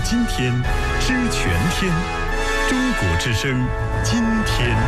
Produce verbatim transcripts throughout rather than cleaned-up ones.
今天，知全天。中国之声，今天。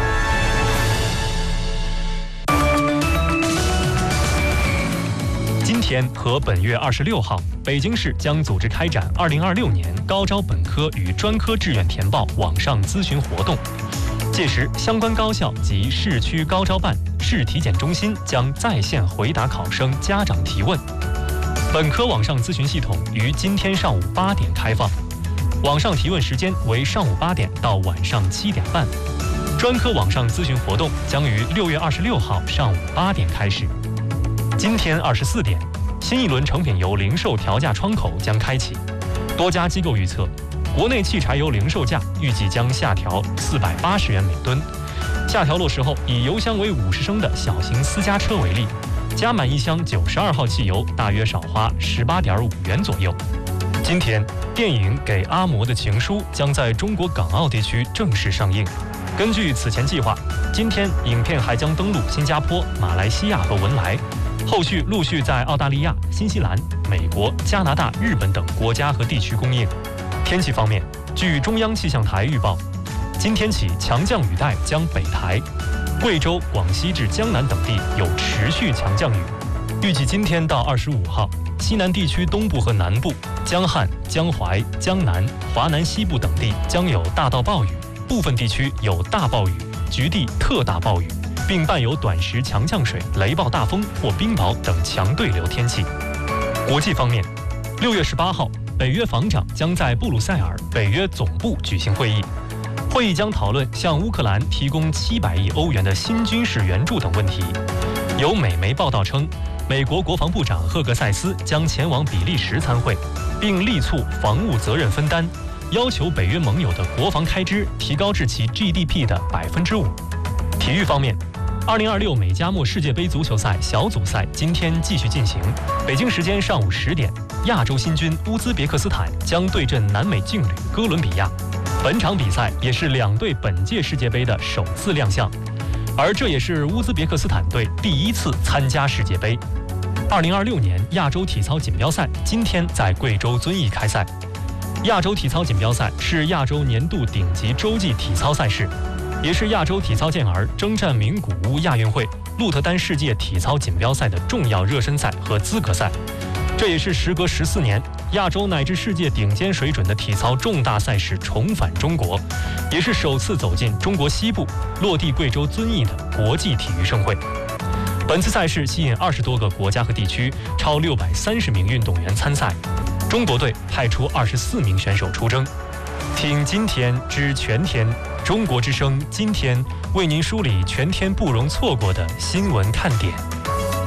今天和本月二十六号，北京市将组织开展二零二六年高招本科与专科志愿填报网上咨询活动。届时，相关高校及市区高招办、市体检中心将在线回答考生家长提问。本科网上咨询系统于今天上午八点开放，网上提问时间为上午八点到晚上七点半。专科网上咨询活动将于六月二十六号上午八点开始。今天二十四点，新一轮成品油零售调价窗口将开启。多家机构预测，国内汽柴油零售价预计将下调四百八十元每吨。下调落实后，以油箱为五十升的小型私家车为例，加满一箱九十二号汽油大约少花十八点五元左右。今天，电影《给阿嬷的情书》将在中国港澳地区正式上映。根据此前计划，今天影片还将登陆新加坡、马来西亚和文莱，后续陆续在澳大利亚、新西兰、美国、加拿大、日本等国家和地区公映。天气方面，据中央气象台预报，今天起强降雨带将北台，贵州、广西至江南等地有持续强降雨。预计今天到二十五号，西南地区东部和南部、江汉、江淮、江南、华南西部等地将有大到暴雨，部分地区有大暴雨、局地特大暴雨，并伴有短时强降水、雷暴大风或冰雹等强对流天气。国际方面，六月十八号，北约防长将在布鲁塞尔北约总部举行会议，会议将讨论向乌克兰提供七百亿欧元的新军事援助等问题。有美媒报道称，美国国防部长赫格塞斯将前往比利时参会，并力促防务责任分担，要求北约盟友的国防开支提高至其 G D P 的百分之五。体育方面，二零二六美加墨世界杯足球赛小组赛今天继续进行。北京时间上午十点，亚洲新军乌兹别克斯坦将对阵南美劲旅哥伦比亚。本场比赛也是两队本届世界杯的首次亮相，而这也是乌兹别克斯坦队第一次参加世界杯。二零二六年亚洲体操锦标赛今天在贵州遵义开赛。亚洲体操锦标赛是亚洲年度顶级洲际体操赛事，也是亚洲体操健儿征战名古屋亚运会、鹿特丹世界体操锦标赛的重要热身赛和资格赛。这也是时隔十四年，亚洲乃至世界顶尖水准的体操重大赛事重返中国，也是首次走进中国西部、落地贵州遵义的国际体育盛会。本次赛事吸引二十多个国家和地区，超六百三十名运动员参赛。中国队派出二十四名选手出征。听今天知全天，中国之声今天为您梳理全天不容错过的新闻看点。